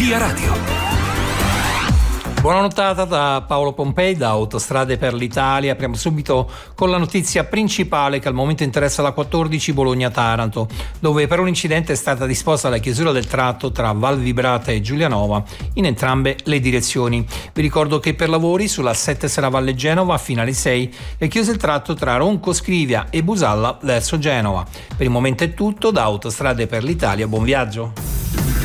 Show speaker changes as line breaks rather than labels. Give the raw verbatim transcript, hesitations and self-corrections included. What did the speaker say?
Via Radio.
Buona nottata da Paolo Pompei, da Autostrade per l'Italia. Apriamo subito con la notizia principale che al momento interessa la quattordici Bologna-Taranto, dove per un incidente è stata disposta la chiusura del tratto tra Val Vibrata e Giulianova in entrambe le direzioni. Vi ricordo che per lavori sulla sette Serravalle Genova fino alle sei è chiuso il tratto tra Ronco Scrivia e Busalla verso Genova. Per il momento è tutto, da Autostrade per l'Italia, buon viaggio.